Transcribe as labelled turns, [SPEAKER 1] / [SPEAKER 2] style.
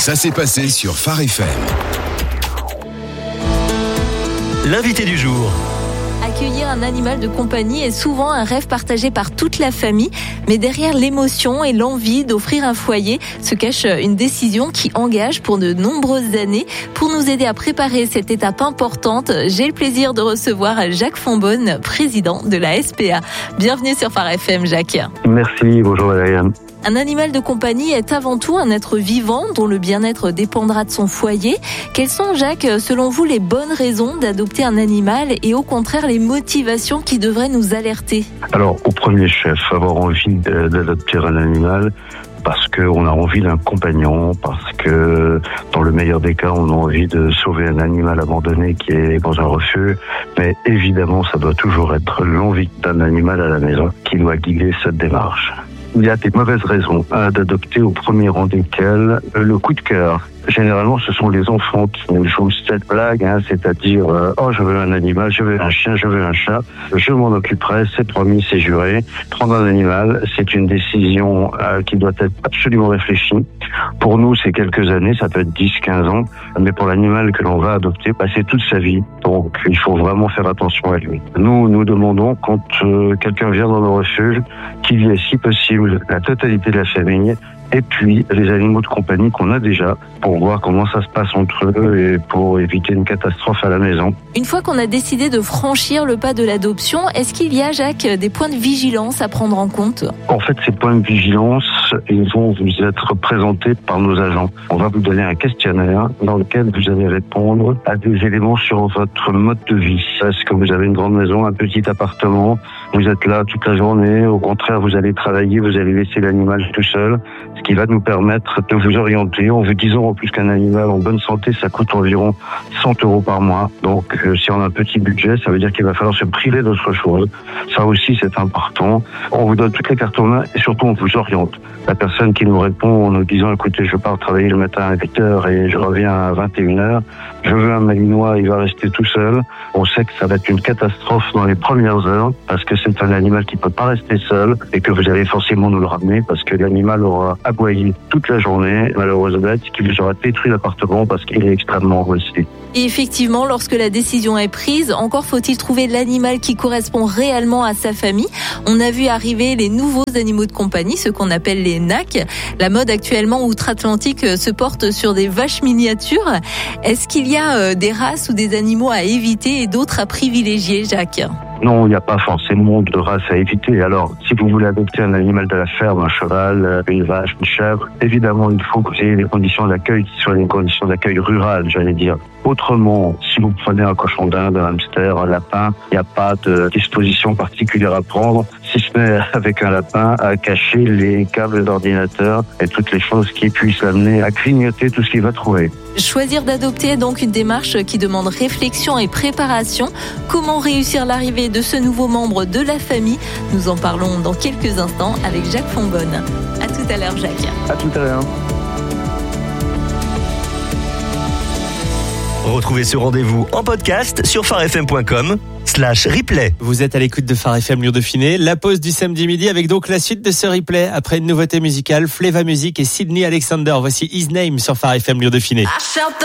[SPEAKER 1] Ça s'est passé sur Phare FM.
[SPEAKER 2] L'invité du jour.
[SPEAKER 3] Accueillir un animal de compagnie est souvent un rêve partagé par toute la famille. Mais derrière l'émotion et l'envie d'offrir un foyer se cache une décision qui engage pour de nombreuses années. Pour nous aider à préparer cette étape importante, j'ai le plaisir de recevoir Jacques Fonbonne, président de la SPA. Bienvenue sur Phare FM, Jacques.
[SPEAKER 4] Merci, bonjour Valérie.
[SPEAKER 3] Un animal de compagnie est avant tout un être vivant dont le bien-être dépendra de son foyer. Quelles sont, Jacques, selon vous, les bonnes raisons d'adopter un animal et au contraire les motivations qui devraient nous alerter ?
[SPEAKER 4] Alors, au premier chef, avoir envie d'adopter un animal parce qu'on a envie d'un compagnon, parce que dans le meilleur des cas, on a envie de sauver un animal abandonné qui est dans un refuge. Mais évidemment, ça doit toujours être l'envie d'un animal à la maison qui doit guider cette démarche. Il y a des mauvaises raisons d'adopter, au premier rang desquelles le coup de cœur. Généralement, ce sont les enfants qui nous jouent cette blague, c'est-à-dire oh, je veux un animal, je veux un chien, je veux un chat, je m'en occuperai, c'est promis, c'est juré. Prendre un animal, c'est une décision qui doit être absolument réfléchie. Pour nous, c'est quelques années, ça peut être 10-15 ans, mais pour l'animal que l'on va adopter, c'est toute sa vie. Donc, il faut vraiment faire attention à lui. Nous demandons, quand quelqu'un vient dans nos refuges, qu'il y ait, si possible, la totalité de la famille, et puis les animaux de compagnie qu'on a déjà, pour voir comment ça se passe entre eux et pour éviter une catastrophe à la maison.
[SPEAKER 3] Une fois qu'on a décidé de franchir le pas de l'adoption, est-ce qu'il y a, Jacques, des points de vigilance à prendre en compte ?
[SPEAKER 4] En fait, ces points de vigilance, ils vont vous être présentés par nos agents. On va vous donner un questionnaire dans lequel vous allez répondre à des éléments sur votre mode de vie. Est-ce que vous avez une grande maison, un petit appartement ? Vous êtes là toute la journée. Au contraire, vous allez travailler, vous allez laisser l'animal tout seul. Ce qui va nous permettre de vous orienter en vous disant en plus qu'un animal en bonne santé, ça coûte environ 100 € par mois. Donc, si on a un petit budget, ça veut dire qu'il va falloir se priver d'autre chose. Ça aussi, c'est important. On vous donne toutes les cartes en main et surtout, on vous oriente. La personne qui nous répond en nous disant, écoutez, je pars travailler le matin à 8h et je reviens à 21h. Je veux un malinois, il va rester tout seul. On sait que ça va être une catastrophe dans les premières heures parce que c'est un animal qui peut pas rester seul et que vous allez forcément nous le ramener parce que l'animal aura aboyé toute la journée, malheureusement, qui vous aura détruit l'appartement parce qu'il est extrêmement angoissé.
[SPEAKER 3] Et effectivement, lorsque la décision est prise, encore faut-il trouver l'animal qui correspond réellement à sa famille. On a vu arriver les nouveaux animaux de compagnie, ceux qu'on appelle les NAC. La mode actuellement outre-Atlantique se porte sur des vaches miniatures. Est-ce qu'il y a des races ou des animaux à éviter et d'autres à privilégier, Jacques ?
[SPEAKER 4] Non, il n'y a pas forcément de race à éviter. Alors, si vous voulez adopter un animal de la ferme, un cheval, une vache, une chèvre, évidemment, il faut que vous ayez des conditions d'accueil qui soient des conditions d'accueil rurales, j'allais dire. Autrement, si vous prenez un cochon d'Inde, un hamster, un lapin, il n'y a pas de disposition particulière à prendre, si ce n'est avec un lapin à cacher les câbles d'ordinateur et toutes les choses qui puissent l'amener à clignoter tout ce qu'il va trouver.
[SPEAKER 3] Choisir d'adopter est donc une démarche qui demande réflexion et préparation. Comment réussir l'arrivée de ce nouveau membre de la famille ? Nous en parlons dans quelques instants avec Jacques Fonbonne. À tout à l'heure, Jacques.
[SPEAKER 4] À tout à l'heure.
[SPEAKER 2] Retrouvez ce rendez-vous en podcast sur pharefm.com/replay.
[SPEAKER 5] Vous êtes à l'écoute de Phare FM Lyon-Dauphiné. La pause du samedi midi avec donc la suite de ce replay après une nouveauté musicale, Fleva Music et Sydney Alexander. Voici His Name sur Phare FM Lyon-Dauphiné.